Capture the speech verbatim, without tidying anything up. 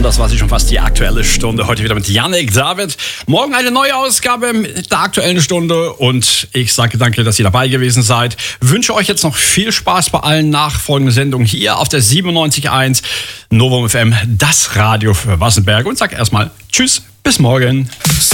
Und das war sie schon fast, die Aktuelle Stunde. Heute wieder mit Yannick David. Morgen eine neue Ausgabe mit der Aktuellen Stunde. Und ich sage danke, dass ihr dabei gewesen seid. Wünsche euch jetzt noch viel Spaß bei allen nachfolgenden Sendungen hier auf der siebenundneunzig Komma eins Novum F M, das Radio für Wassenberg. Und sage erstmal Tschüss, bis morgen.